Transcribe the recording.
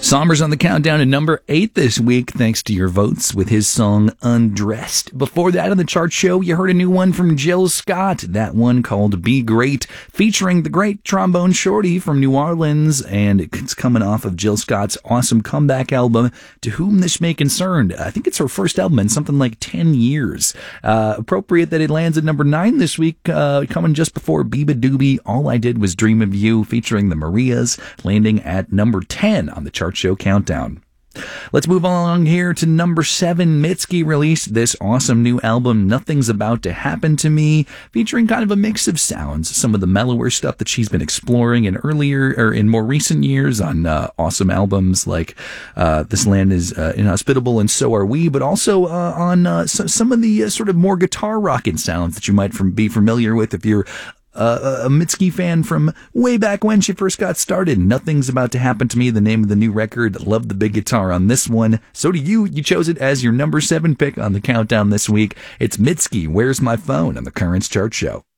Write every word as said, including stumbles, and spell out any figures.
Somber's on the countdown to number eight this week, thanks to your votes with his song Undressed. Before that on the chart show, you heard a new one from Jill Scott, that one called Be Great, featuring the great trombone shorty from New Orleans, and it's coming off of Jill Scott's awesome comeback album, To Whom This May Concern. I think it's her first album in something like ten years. Uh, appropriate that it lands at number nine this week, uh, coming just before Biba Doobie, All I Did Was Dream of You, featuring the Marias, landing at number ten on the chart show countdown. Let's move along here to number seven. Mitski released this awesome new album, Nothing's About to Happen to Me, featuring kind of a mix of sounds, some of the mellower stuff that she's been exploring in earlier or in more recent years on uh, awesome albums like uh, This Land Is uh, Inhospitable and So Are We, but also uh, on uh, so, some of the uh, sort of more guitar rocking sounds that you might from, be familiar with if you're Uh, a Mitski fan from way back when she first got started. Nothing's About to Happen to Me, the name of the new record. Love the big guitar on this one. So do you. You chose it as your number seven pick on the countdown this week. It's Mitski, Where's My Phone on the Currents Chart Show.